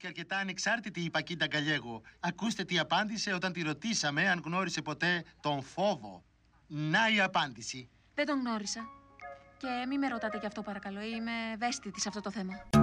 αρκετά ανεξάρτητη η Πακίντα Γκαλιέγο. Ακούστε τι απάντησε όταν τη ρωτήσαμε αν γνώρισε ποτέ τον φόβο. Να η απάντηση. Δεν τον γνώρισα. Και μη με ρωτάτε γι' αυτό παρακαλώ. Είμαι ευαίσθητη σε αυτό το θέμα.